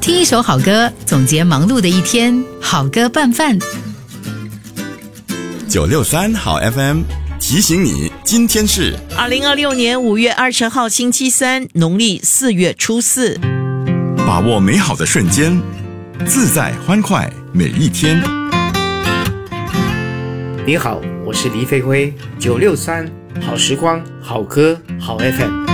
听一首好歌，总结忙碌的一天，好歌拌饭。 963好 FM 提醒你，今天是 2026年5月20号星期三，农历4月初4。 把握美好的瞬间，自在欢快每一天。 你好，我是黎飞辉，963好时光，好歌，好 FM。